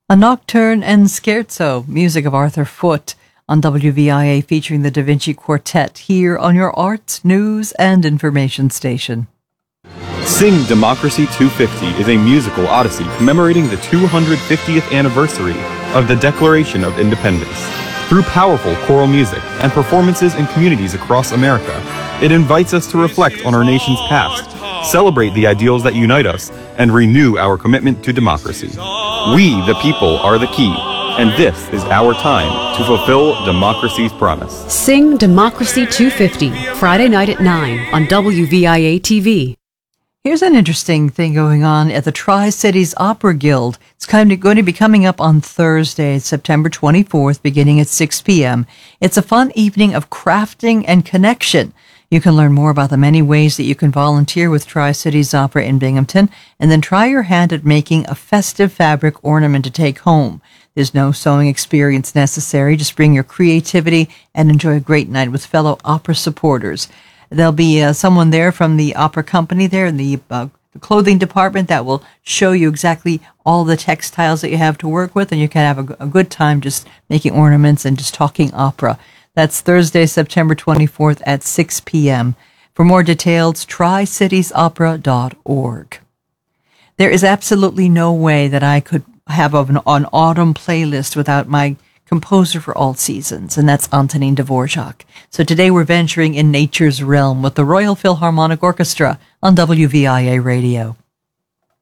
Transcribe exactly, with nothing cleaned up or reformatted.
A Nocturne and Scherzo, music of Arthur Foote on W V I A featuring the Da Vinci Quartet here on your arts, news, and information station. Sing Democracy two fifty is a musical odyssey commemorating the two hundred fiftieth anniversary of the Declaration of Independence. Through powerful choral music and performances in communities across America, it invites us to reflect on our nation's past, celebrate the ideals that unite us, and renew our commitment to democracy. We, the people, are the key, and this is our time to fulfill democracy's promise. Sing Democracy two fifty, Friday night at nine on W V I A T V. Here's an interesting thing going on at the Tri-Cities Opera Guild. It's kind of going to be coming up on Thursday, September twenty-fourth, beginning at six p.m. It's a fun evening of crafting and connection. You can learn more about the many ways that you can volunteer with Tri-Cities Opera in Binghamton, and then try your hand at making a festive fabric ornament to take home. There's no sewing experience necessary. Just bring your creativity and enjoy a great night with fellow opera supporters. There'll be uh, someone there from the opera company there in the, uh, the clothing department that will show you exactly all the textiles that you have to work with, and you can have a, a good time just making ornaments and just talking opera. That's Thursday, September twenty-fourth at six p.m. For more details, tri cities opera dot org. There is absolutely no way that I could have an, an autumn playlist without my composer for all seasons, and that's Antonin Dvorak. So today we're venturing in nature's realm with the Royal Philharmonic Orchestra on W V I A Radio.